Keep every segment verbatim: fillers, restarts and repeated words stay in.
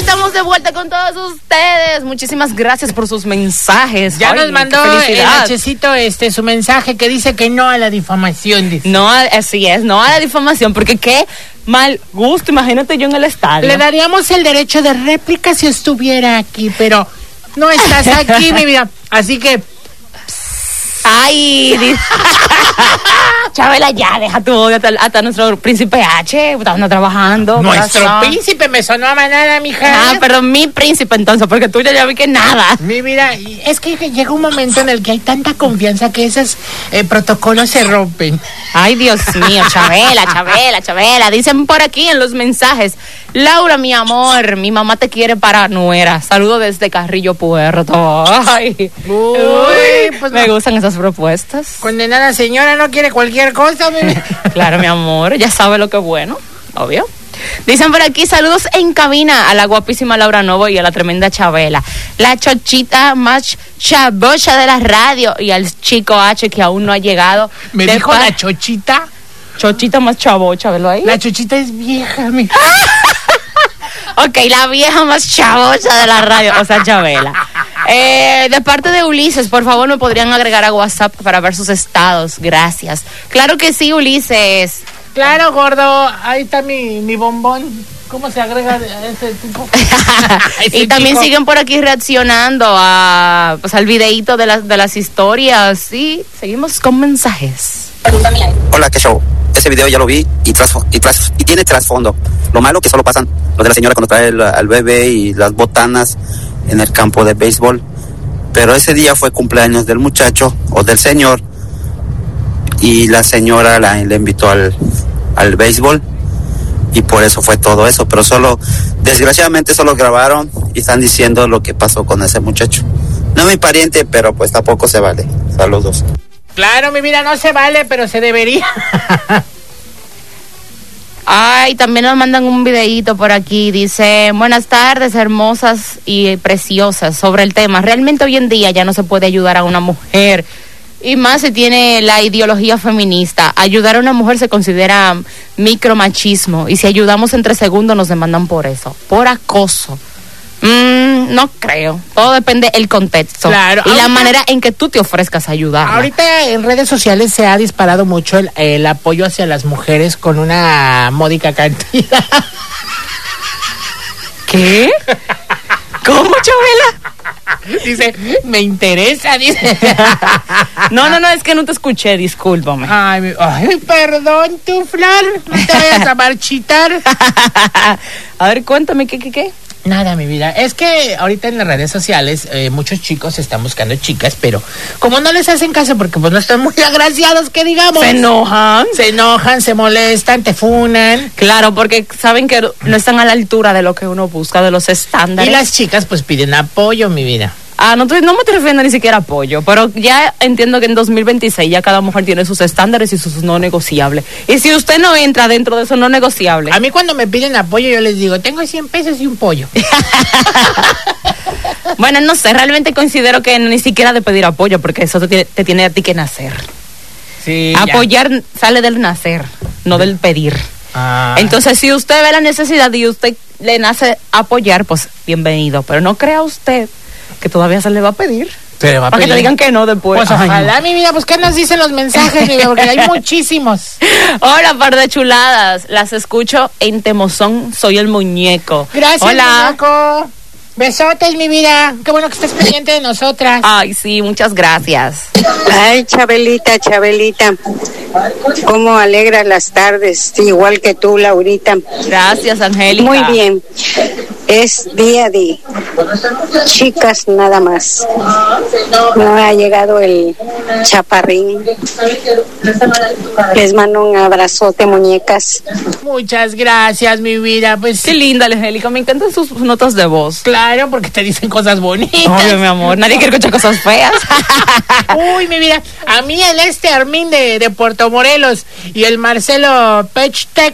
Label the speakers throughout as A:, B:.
A: estamos de vuelta con todos ustedes. Muchísimas gracias por sus mensajes.
B: Ya
A: Ay,
B: nos mandó el Hachecito este, su mensaje que dice que no a la difamación. Dice.
A: No, así es, no a la difamación, porque qué mal gusto, imagínate yo en el estadio.
B: Le daríamos el derecho de réplica si estuviera aquí, pero no estás aquí, mi vida. Así que...
A: Ay, dice... Chabela, ya, deja tu odio hasta, hasta nuestro príncipe H, estamos trabajando.
B: Nuestro corazón. Príncipe, me sonó a manada, mija.
A: Ah, perdón, mi príncipe entonces, porque tú ya, ya vi que nada.
B: Mi vida, es que llega un momento en el que hay tanta confianza que esos eh, protocolos se rompen.
A: Ay, Dios mío, Chabela, Chabela, Chabela. Dicen por aquí en los mensajes, Laura, mi amor, mi mamá te quiere para nuera. Saludo desde Carrillo Puerto. Ay,
B: uy,
A: uy,
B: pues
A: me
B: no.
A: gustan esas propuestas.
B: Condenada señora, no quiere cualquier cosa, mi...
A: Claro, mi amor, ya sabe lo que es bueno, obvio. Dicen por aquí, saludos en cabina a la guapísima Laura Novo y a la tremenda Chabela, la chochita más chabocha de la radio, y al chico H que aún no ha llegado.
B: ¿Me
A: de
B: dijo
A: pa-
B: la chochita?
A: Chochita más chabocha, ¿velo ahí?
B: La chochita es vieja, mi...
A: Ok, la vieja más chabocha de la radio, o sea, Chabela. Eh, de parte de Ulises, por favor, me podrían agregar a WhatsApp para ver sus estados. Gracias. Claro que sí, Ulises.
B: Claro, gordo. Ahí está mi, mi bombón. ¿Cómo se agrega a ese tipo?
A: Y también chico. Siguen por aquí reaccionando a, pues, al videíto de, la, de las historias. Sí, seguimos con mensajes.
C: Hola, qué show. Ese video ya lo vi y, tras, y, tras, y tiene trasfondo. Lo malo que solo pasan lo de la señora cuando trae el, al bebé y las botanas en el campo de béisbol. Pero ese día fue cumpleaños del muchacho o del señor y la señora la, le invitó al, al béisbol y por eso fue todo eso. Pero solo, desgraciadamente solo grabaron y están diciendo lo que pasó con ese muchacho. No es mi pariente, pero pues tampoco se vale. Saludos.
B: Claro, mi vida, no se vale, pero se debería.
A: Ay, también nos mandan un videíto por aquí. Dice, buenas tardes, hermosas y preciosas. Sobre el tema, realmente hoy en día ya no se puede ayudar a una mujer. Y más si tiene la ideología feminista. Ayudar a una mujer se considera micromachismo. Y si ayudamos en tres segundos nos demandan por eso. Por acoso. Mm, no creo. Todo depende del contexto.
B: Claro,
A: y
B: ahorita,
A: la manera en que tú te ofrezcas a ayudar.
B: Ahorita en redes sociales se ha disparado mucho el, el apoyo hacia las mujeres con una módica cantidad.
A: ¿Qué? ¿Cómo, Chabela?
B: Dice, me interesa, dice.
A: No, no, no, es que no te escuché, discúlpame.
B: Ay, mi, ay perdón, tu Flor. No te vayas a marchitar.
A: A ver, cuéntame, ¿qué, qué, qué?
B: Nada, mi vida. Es que ahorita en las redes sociales eh, muchos chicos están buscando chicas, pero como no les hacen caso porque pues no están muy agraciados, que digamos.
A: Se enojan.
B: Se enojan, se molestan, te funan.
A: Claro, porque saben que no están a la altura de lo que uno busca, de los estándares.
B: Y las chicas pues piden apoyo, mi vida.
A: Ah, no, te, no me estoy refiriendo ni siquiera a apoyo, pero ya entiendo que en dos mil veintiséis ya cada mujer tiene sus estándares y sus no negociables. Y si usted no entra dentro de esos no negociables.
B: A mí cuando me piden apoyo yo les digo, tengo cien pesos y un pollo.
A: Bueno, no sé, realmente considero que ni siquiera de pedir apoyo, porque eso te tiene, te tiene a ti que nacer.
B: Sí,
A: apoyar
B: ya.
A: Sale del nacer, no del pedir.
B: Ah.
A: Entonces, si usted ve la necesidad y usted le nace apoyar, pues bienvenido. Pero no crea usted que todavía se le va a pedir.
B: Se le va a
A: para
B: pedir.
A: que te digan que no después.
B: Pues ojalá, no. Mi vida, pues ¿qué nos dicen los mensajes, mi vida? Porque hay muchísimos.
A: Hola, par de chuladas. Las escucho en Temozón, soy el muñeco.
B: Gracias,
A: hola.
B: muñeco. Besotes, mi vida. Qué bueno que estés pendiente de nosotras.
A: Ay, sí, muchas gracias.
D: Ay, Chabelita, Chabelita. Cómo alegra las tardes, igual que tú, Laurita.
A: Gracias, Angélica.
D: Muy bien. Es día de chicas nada más. No ha llegado el chaparrín. Les mando un abrazote, muñecas.
B: Muchas gracias, mi vida. Pues
A: qué linda, Angélica. Me encantan sus notas de voz.
B: Claro, porque te dicen cosas bonitas.
A: Obvio, mi amor. Nadie quiere escuchar cosas feas.
B: Uy, mi vida. A mí el este Armin de, de Puerto Morelos y el Marcelo Pechtec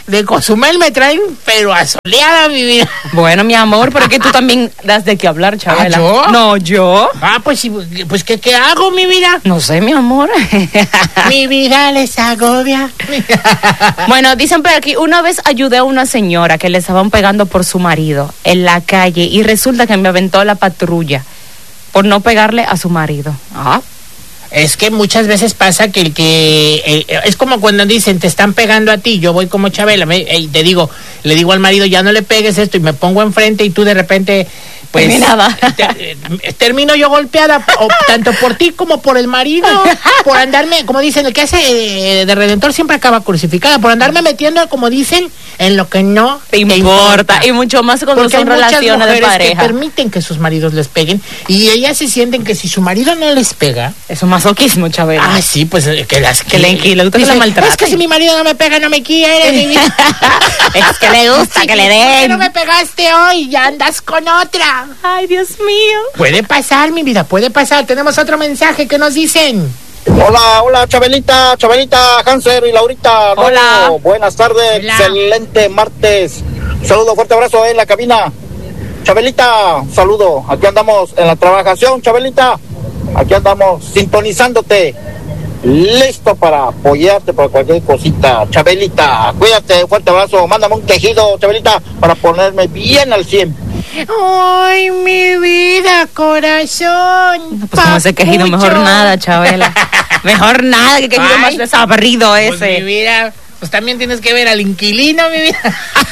B: de Cozumel me traen, pero asoleada, mi vida.
A: Bueno, mi amor, pero es que tú también das de qué hablar, Chabela.
B: ¿Ah, yo?
A: No, yo.
B: Ah, pues sí, pues ¿qué, qué hago, mi vida?
A: No sé, mi amor.
B: Mi vida les agobia.
A: Bueno, dicen por aquí, una vez ayudé a una señora que le estaban pegando por su marido en la calle y resulta que me aventó la patrulla por no pegarle a su marido. Ajá.
B: Es que muchas veces pasa que el que... Eh, es como cuando dicen, te están pegando a ti, yo voy como Chabela, me, eh, te digo, le digo al marido, ya no le pegues esto, y me pongo enfrente y tú de repente... Pues te, eh, termino yo golpeada, o, tanto por ti como por el marido, por andarme, como dicen, el que hace eh, de Redentor siempre acaba crucificada, por andarme metiendo, como dicen, en lo que no
A: te importa, importa. Y mucho más cuando
B: porque
A: son relaciones de pareja
B: que permiten que sus maridos les peguen, y ellas se sienten que si su marido no les pega,
A: eso es masoquismo, Chabela.
B: Ah, sí, pues que las
A: que le que le gusta que la maltraten.
B: Es que si mi marido no me pega, no me quiere, mi vida.
A: Es que le gusta sí, que le den.
B: Que no me pegaste hoy, ya andas con otra.
A: Ay, Dios mío.
B: Puede pasar, mi vida, puede pasar. Tenemos otro mensaje que nos dicen.
E: Hola, hola, Chabelita, Chabelita, Hanser y Laurita.
A: Hola.
E: No, buenas tardes,
B: hola. Excelente
E: martes. Un saludo, fuerte abrazo en la cabina. Chabelita, un saludo. Aquí andamos en la trabajación, Chabelita. Aquí andamos sintonizándote. Listo para apoyarte por cualquier cosita. Chabelita, cuídate, fuerte abrazo. Mándame un quejido, Chabelita, para ponerme bien al cien.
B: Ay, mi vida, corazón.
A: No, pues como ese quejido, mejor nada, Chabela. Mejor nada, que quejido Ay, más desabrido ese.
B: Pues, mi vida, pues también tienes que ver al inquilino, mi vida.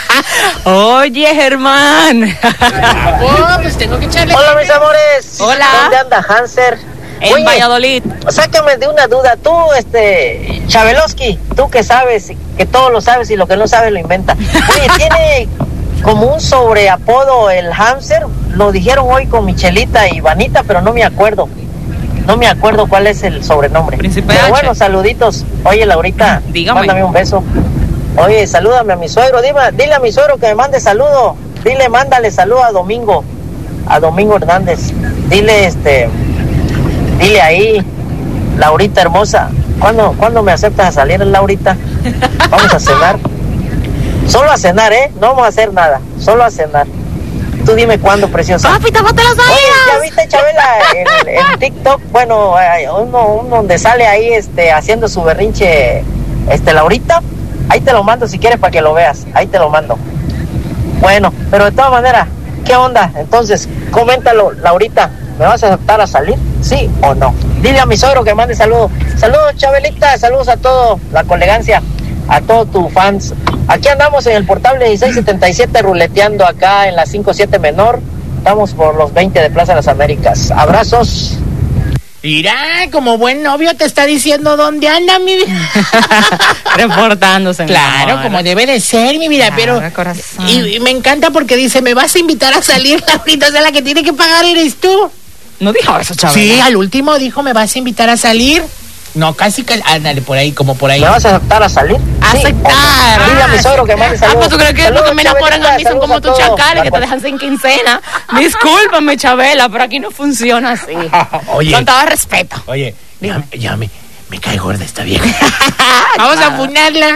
A: Oye, Germán.
B: Oh, pues tengo que echarle.
F: Hola, mis amores.
A: Hola.
F: ¿Dónde anda Hanser?
A: En Oye, Valladolid.
F: Sácame de una duda. Tú, este, Chabelowski, tú que sabes, que todo lo sabes y lo que no sabes lo inventa. Oye, tiene como un sobreapodo el Hamster. Lo dijeron hoy con Michelita y Vanita, pero no me acuerdo. No me acuerdo cuál es el sobrenombre.
A: Príncipe
F: Pero
A: H.
F: bueno, saluditos. Oye, Laurita,
A: dígame.
F: Mándame un beso. Oye, salúdame a mi suegro. Dime, dile a mi suegro que me mande saludo. Dile, mándale saludo a Domingo. A Domingo Hernández. Dile, este... Dile ahí, Laurita hermosa, ¿cuándo, ¿cuándo me aceptas a salir, Laurita? Vamos a cenar. Solo a cenar, ¿eh? No vamos a hacer nada, solo a cenar. Tú dime cuándo, preciosa.
A: Papi, tápate las oídos.
F: Oye, ¿ya viste, Chabela, en, en TikTok? Bueno, uno, uno donde sale ahí este, haciendo su berrinche, este, Laurita. Ahí te lo mando si quieres para que lo veas. Ahí te lo mando. Bueno, pero de todas maneras, ¿qué onda? Entonces, coméntalo, Laurita. ¿Me vas a aceptar a salir? ¿Sí o no? Dile a mi suegro que mande saludos. Saludos, Chabelita. Saludos a toda la colegancia, a todos tus fans. Aquí andamos en el portable dieciséis setenta y siete ruleteando acá en la cinco siete menor. Estamos por los veinte de Plaza de las Américas. Abrazos.
B: Mira, como buen novio te está diciendo dónde anda, mi vida.
A: Reportándose.
B: Claro, como debe de ser, mi vida, claro, pero... Corazón. Y, y me encanta porque dice, ¿me vas a invitar a salir, Laurita? O sea, la que tiene que pagar eres tú.
A: No dijo eso, Chabela.
B: Sí, al último dijo, ¿me vas a invitar a salir? No, casi que... Ándale, por ahí, como por ahí.
F: ¿Me vas a aceptar a salir?
A: Aceptar.
F: Sí, dile a mi suegro que mande saludos.
A: Ah, pues tú crees que los que me enamoran a mí son como tus chacales que te dejan sin quincena. Discúlpame, Chabela, pero aquí no funciona así.
B: Oye.
A: Con todo respeto.
B: Oye, ya, ya me, me cae gorda esta vieja. Vamos a funarla.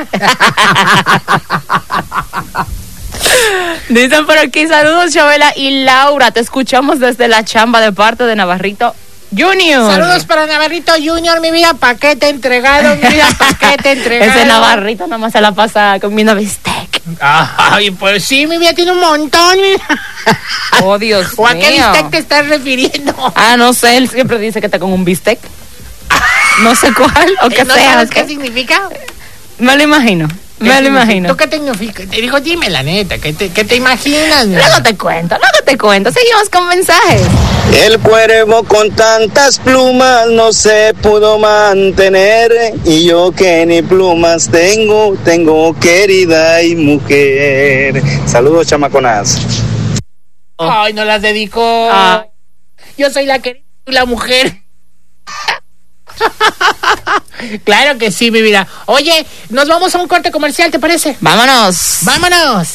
A: Dicen por aquí, saludos, Chabela y Laura. Te escuchamos desde la chamba de parte de Navarrito Junior.
B: Saludos para Navarrito Junior, mi vida, paquete entregado, mi vida, paquete entregado.
A: Ese Navarrito nada más se la pasa comiendo bistec.
B: Ay, pues sí, mi vida tiene un montón.
A: Oh, Dios
B: ¿O a
A: mío.
B: qué bistec te estás refiriendo?
A: Ah, no sé, él siempre dice que está con un bistec. No sé cuál, o que
B: ¿No
A: sea.
B: sabes qué significa?
A: Me lo imagino. Me lo imagino.
B: ¿Tú qué significa? Te digo, dime la neta, ¿qué te, qué te imaginas?
A: Luego te cuento, luego te cuento. Seguimos con mensajes.
E: El cuervo con tantas plumas no se pudo mantener, y yo que ni plumas tengo, tengo querida y mujer. Saludos, chamaconas.
B: Oh. Ay, no las dedico.
A: Ah.
B: Yo soy la querida y la mujer. Claro que sí, mi vida. Oye, nos vamos a un corte comercial, ¿te parece?
A: Vámonos.
B: Vámonos.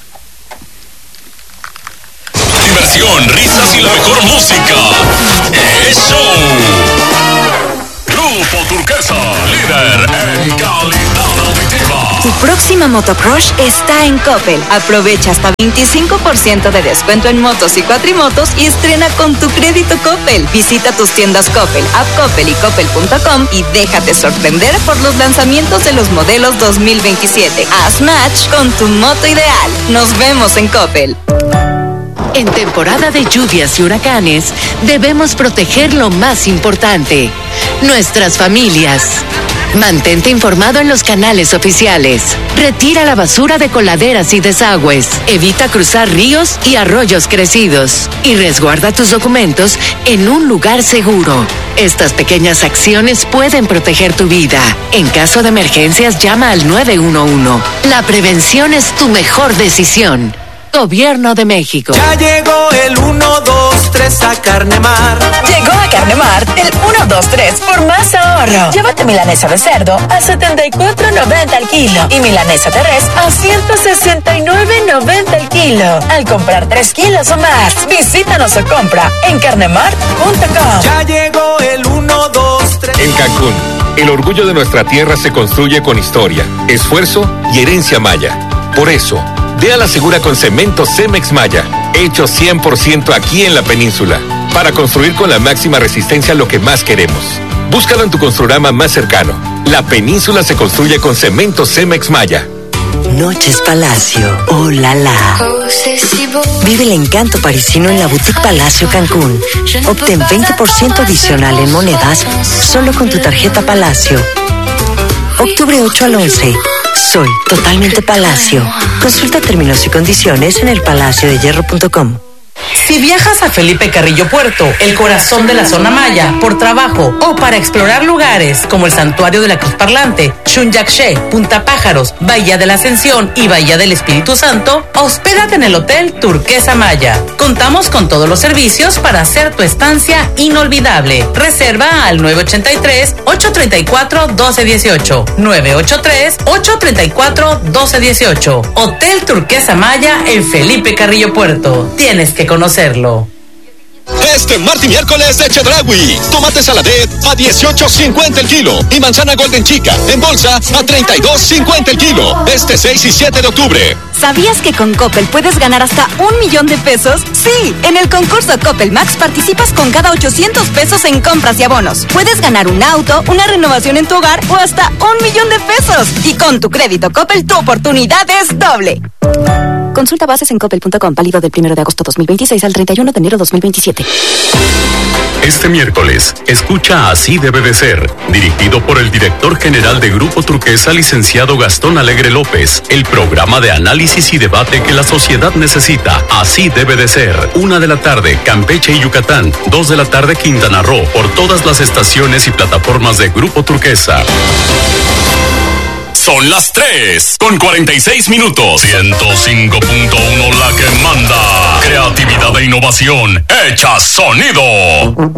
G: Diversión, risas y la mejor música. ¡Eso! Grupo Turquesa, líder en calidad auditiva.
H: Tu próxima motocross está en Coppel. Aprovecha hasta veinticinco por ciento de descuento en motos y cuatrimotos y estrena con tu crédito Coppel. Visita tus tiendas Coppel, App Coppel y Coppel punto com y déjate sorprender por los lanzamientos de los modelos dos mil veintisiete. Haz match con tu moto ideal. Nos vemos en Coppel.
I: En temporada de lluvias y huracanes, debemos proteger lo más importante, nuestras familias. Mantente informado en los canales oficiales. Retira la basura de coladeras y desagües. Evita cruzar ríos y arroyos crecidos. Y resguarda tus documentos en un lugar seguro. Estas pequeñas acciones pueden proteger tu vida. En caso de emergencias, llama al nueve uno uno. La prevención es tu mejor decisión. Gobierno de México.
J: Ya llegó el uno, dos, tres a Carnemar.
K: Llegó a Carnemar el uno, dos, tres por más ahorro. Llévate milanesa de cerdo a setenta y cuatro noventa el kilo y milanesa de res a ciento sesenta y nueve noventa el kilo. Al comprar tres kilos o más, visítanos o compra en carnemar punto com.
J: Ya llegó el uno, dos, tres.
L: En Cancún, el orgullo de nuestra tierra se construye con historia, esfuerzo y herencia maya. Por eso, dé a la segura con cemento Cemex Maya, hecho cien por ciento aquí en la península, para construir con la máxima resistencia lo que más queremos. Búscalo en tu Construrama más cercano. La península se construye con cemento Cemex Maya.
M: Noches Palacio, oh la la. Vive el encanto parisino en la Boutique Palacio Cancún. Obtén veinte por ciento adicional en monedas solo con tu tarjeta Palacio. Octubre ocho al once. Soy totalmente Palacio. Consulta términos y condiciones en el palacio de hierro punto com.
N: Si viajas a Felipe Carrillo Puerto, el corazón de la zona maya, por trabajo o para explorar lugares como el Santuario de la Cruz Parlante, Chunyakshe, Punta Pájaros, Bahía de la Ascensión y Bahía del Espíritu Santo, hospédate en el Hotel Turquesa Maya. Contamos con todos los servicios para hacer tu estancia inolvidable. Reserva al nueve ocho tres, ocho tres cuatro, uno dos uno ocho. nueve ocho tres, ocho tres cuatro, uno dos uno ocho. Hotel Turquesa Maya en Felipe Carrillo Puerto. Tienes que conocerlo.
O: Este martes y miércoles de Chedraui. Tomate saladet a dieciocho cincuenta el kilo y manzana golden chica en bolsa a treinta y dos cincuenta el kilo. Este seis y siete de octubre.
H: ¿Sabías que con Coppel puedes ganar hasta un millón de pesos? Sí, en el concurso Coppel Max participas con cada ochocientos pesos en compras y abonos. Puedes ganar un auto, una renovación en tu hogar o hasta un millón de pesos. Y con tu crédito Coppel tu oportunidad es doble. Consulta bases en coppel punto com, válido del primero de agosto dos mil veintiséis al treinta y uno de enero dos mil veintisiete.
G: Este miércoles, escucha Así debe de ser, dirigido por el director general de Grupo Turquesa, licenciado Gastón Alegre López, el programa de análisis y debate que la sociedad necesita. Así debe de ser. Una de la tarde, Campeche y Yucatán. Dos de la tarde, Quintana Roo, por todas las estaciones y plataformas de Grupo Turquesa.
P: Son las tres con cuarenta y seis minutos. ciento cinco punto uno la que manda. Creatividad e innovación hecha sonido.